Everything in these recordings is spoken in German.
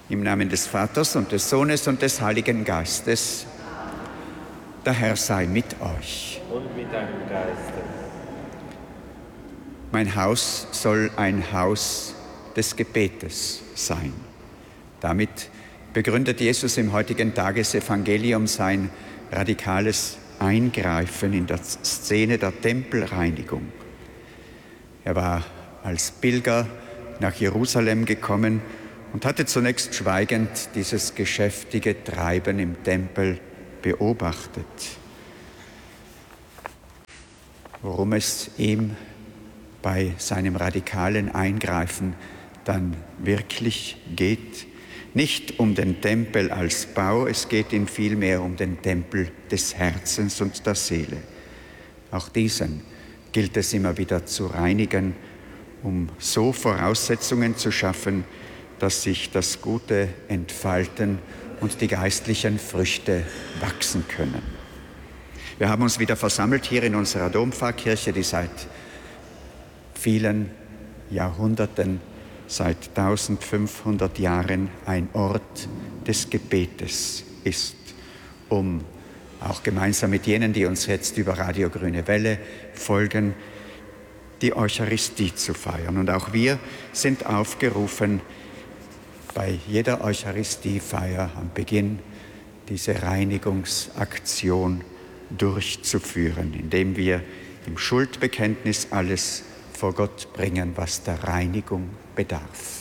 Im Namen des Vaters und des Sohnes und des Heiligen Geistes. Der Herr sei mit euch. Und mit deinem Geiste. Mein Haus soll ein Haus des Gebetes sein. Damit begründet Jesus im heutigen Tagesevangelium sein radikales Eingreifen in der Szene der Tempelreinigung. Er war als Pilger nach Jerusalem gekommen und hatte zunächst schweigend dieses geschäftige Treiben im Tempel beobachtet. Worum es ihm bei seinem radikalen Eingreifen dann wirklich geht, nicht um den Tempel als Bau, es geht ihm vielmehr um den Tempel des Herzens und der Seele. Auch diesen gilt es immer wieder zu reinigen, um so Voraussetzungen zu schaffen, dass sich das Gute entfalten und die geistlichen Früchte wachsen können. Wir haben uns wieder versammelt hier in unserer Dompfarrkirche, die seit vielen Jahrhunderten, seit 1500 Jahren ein Ort des Gebetes ist, um auch gemeinsam mit jenen, die uns jetzt über Radio Grüne Welle folgen, die Eucharistie zu feiern. Und auch wir sind aufgerufen, bei jeder Eucharistiefeier am Beginn diese Reinigungsaktion durchzuführen, indem wir im Schuldbekenntnis alles vor Gott bringen, was der Reinigung bedarf.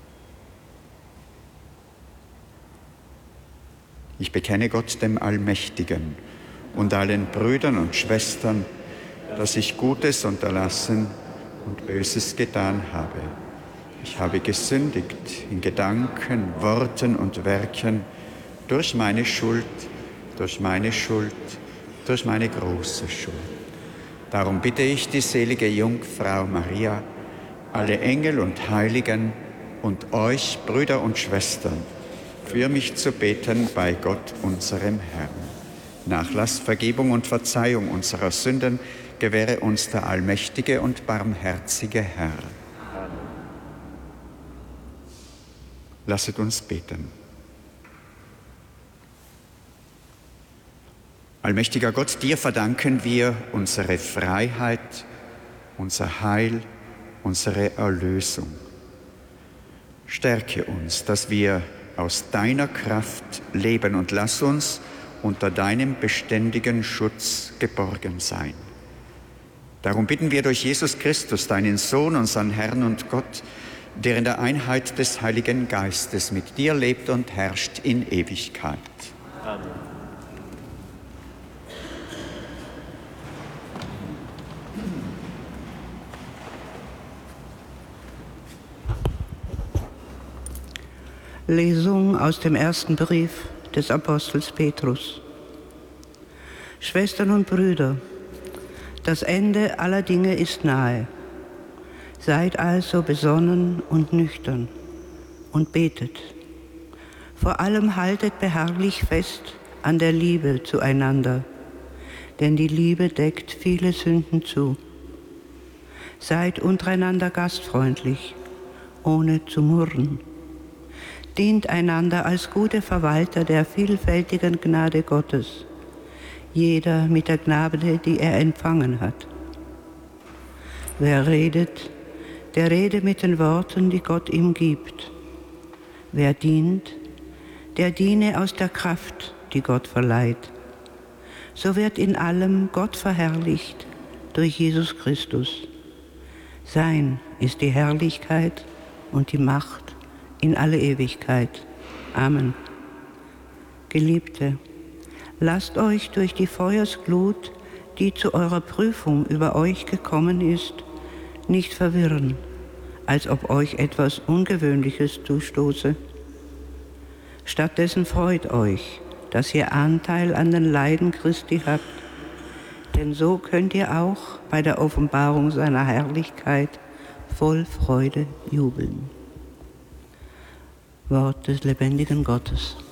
Ich bekenne Gott, dem Allmächtigen, und allen Brüdern und Schwestern, dass ich Gutes unterlassen und Böses getan habe. Ich habe gesündigt in Gedanken, Worten und Werken durch meine Schuld, durch meine große Schuld. Darum bitte ich die selige Jungfrau Maria, alle Engel und Heiligen und euch, Brüder und Schwestern, für mich zu beten bei Gott, unserem Herrn. Nachlass, Vergebung und Verzeihung unserer Sünden gewähre uns der allmächtige und barmherzige Herr. Lasset uns beten. Allmächtiger Gott, dir verdanken wir unsere Freiheit, unser Heil, unsere Erlösung. Stärke uns, dass wir aus deiner Kraft leben und lass uns unter deinem beständigen Schutz geborgen sein. Darum bitten wir durch Jesus Christus, deinen Sohn, unseren Herrn und Gott, der in der Einheit des Heiligen Geistes mit dir lebt und herrscht in Ewigkeit. Amen. Lesung aus dem ersten Brief des Apostels Petrus. Schwestern und Brüder, das Ende aller Dinge ist nahe. Seid also besonnen und nüchtern und betet. Vor allem haltet beharrlich fest an der Liebe zueinander, denn die Liebe deckt viele Sünden zu. Seid untereinander gastfreundlich, ohne zu murren. Dient einander als gute Verwalter der vielfältigen Gnade Gottes, jeder mit der Gnade, die er empfangen hat. Wer redet, der rede mit den Worten, die Gott ihm gibt. Wer dient, der diene aus der Kraft, die Gott verleiht. So wird in allem Gott verherrlicht durch Jesus Christus. Sein ist die Herrlichkeit und die Macht in alle Ewigkeit. Amen. Geliebte, lasst euch durch die Feuersglut, die zu eurer Prüfung über euch gekommen ist, nicht verwirren, als ob euch etwas Ungewöhnliches zustoße. Stattdessen freut euch, dass ihr Anteil an den Leiden Christi habt, denn so könnt ihr auch bei der Offenbarung seiner Herrlichkeit voll Freude jubeln. Wort des lebendigen Gottes.